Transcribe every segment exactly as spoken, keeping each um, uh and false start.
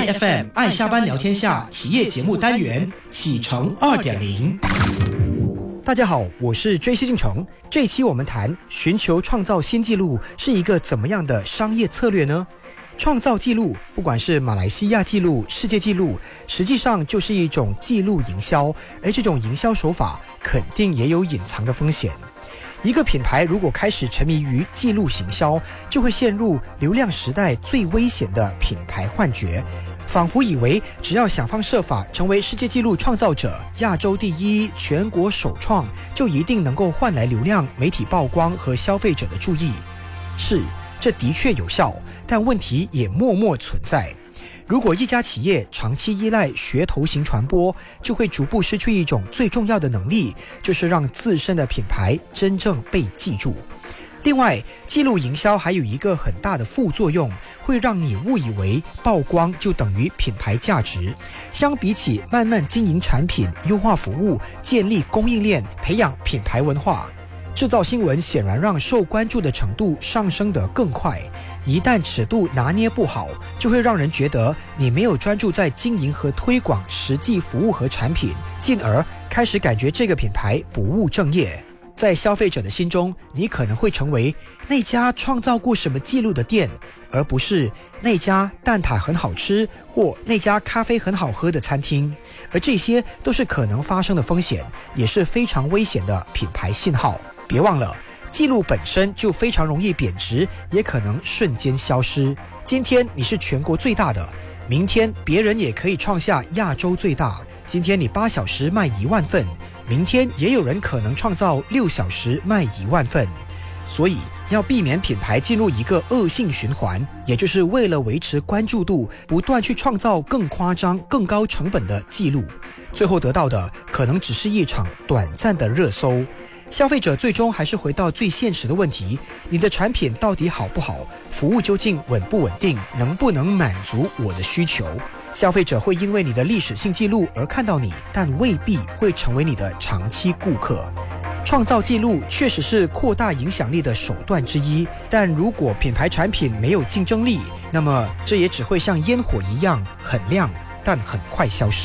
I F M 爱下班聊天下企业节目单元启程 二点零。 大家好，我是追西进城。这一期我们谈寻求创造新纪录是一个怎么样的商业策略呢？创造纪录，不管是马来西亚纪录、世界纪录，实际上就是一种纪录营销，而这种营销手法肯定也有隐藏的风险。一个品牌如果开始沉迷于纪录行销，就会陷入流量时代最危险的品牌幻觉，仿佛以为只要想方设法成为世界纪录创造者、亚洲第一、全国首创，就一定能够换来流量、媒体曝光和消费者的注意。是，这的确有效，但问题也默默存在。如果一家企业长期依赖噱头型传播，就会逐步失去一种最重要的能力，就是让自身的品牌真正被记住。另外，记录营销还有一个很大的副作用，会让你误以为曝光就等于品牌价值。相比起慢慢经营产品、优化服务、建立供应链、培养品牌文化，制造新闻显然让受关注的程度上升得更快。一旦尺度拿捏不好，就会让人觉得你没有专注在经营和推广实际服务和产品，进而开始感觉这个品牌不务正业。在消费者的心中，你可能会成为那家创造过什么记录的店，而不是那家蛋挞很好吃或那家咖啡很好喝的餐厅。而这些都是可能发生的风险，也是非常危险的品牌信号。别忘了，记录本身就非常容易贬值，也可能瞬间消失。今天你是全国最大的，明天别人也可以创下亚洲最大。今天你八小时卖一万份，明天也有人可能创造六小时卖一万份。所以要避免品牌进入一个恶性循环，也就是为了维持关注度，不断去创造更夸张、更高成本的记录，最后得到的可能只是一场短暂的热搜。消费者最终还是回到最现实的问题，你的产品到底好不好，服务究竟稳不稳定，能不能满足我的需求。消费者会因为你的历史性记录而看到你，但未必会成为你的长期顾客。创造记录确实是扩大影响力的手段之一，但如果品牌产品没有竞争力，那么这也只会像烟火一样很亮，但很快消失。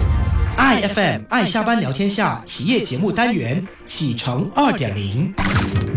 I F M 爱下班聊天下企业节目单元启程 二点零。